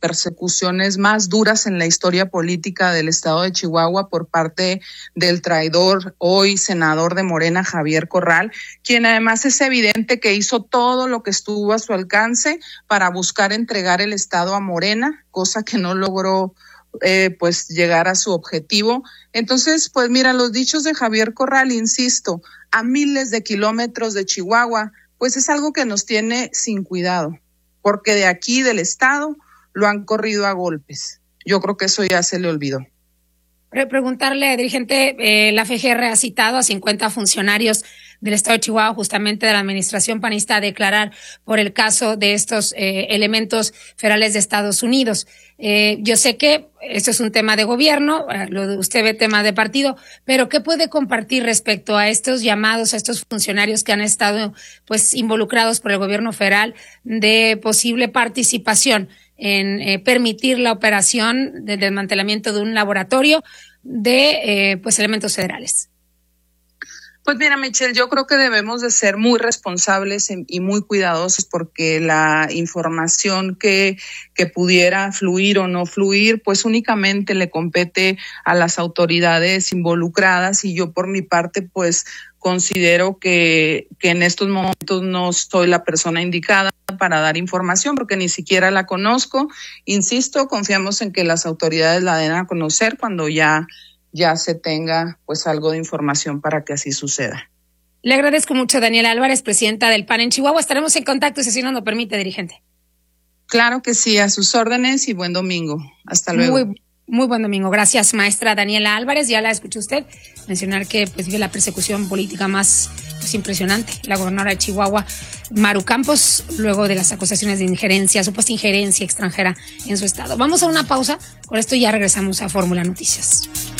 persecuciones más duras en la historia política del estado de Chihuahua por parte del traidor, hoy senador de Morena, Javier Corral, quien además es evidente que hizo todo lo que estuvo a su alcance para buscar entregar el estado a Morena, cosa que no logró pues llegar a su objetivo. Entonces, pues mira, los dichos de Javier Corral, insisto, a miles de kilómetros de Chihuahua, pues es algo que nos tiene sin cuidado, porque de aquí del estado lo han corrido a golpes. Yo creo que eso ya se le olvidó. Preguntarle, dirigente, la FGR ha citado a 50 funcionarios del estado de Chihuahua, justamente de la administración panista, a declarar por el caso de estos elementos federales de Estados Unidos. Yo sé que esto es un tema de gobierno, usted ve tema de partido, pero ¿qué puede compartir respecto a estos llamados, a estos funcionarios que han estado pues involucrados por el gobierno federal de posible participación en permitir la operación de desmantelamiento de un laboratorio de pues elementos federales? Pues mira, Michelle, yo creo que debemos de ser muy responsables y muy cuidadosos, porque la información que pudiera fluir o no fluir, pues únicamente le compete a las autoridades involucradas, y yo por mi parte pues considero que en estos momentos no soy la persona indicada para dar información, porque ni siquiera la conozco. Insisto, confiamos en que las autoridades la den a conocer cuando ya se tenga pues algo de información para que así suceda. Le agradezco mucho, Daniela Álvarez, presidenta del PAN en Chihuahua. Estaremos en contacto si así nos lo permite, dirigente. Claro que sí, a sus órdenes, y buen domingo. Hasta luego. Muy buen domingo. Gracias, maestra Daniela Álvarez. Ya la escuchó usted mencionar que pues vive la persecución política más impresionante, la gobernadora de Chihuahua, Maru Campos, luego de las acusaciones de injerencia, supuesta injerencia extranjera en su estado. Vamos a una pausa. Con esto ya regresamos a Fórmula Noticias.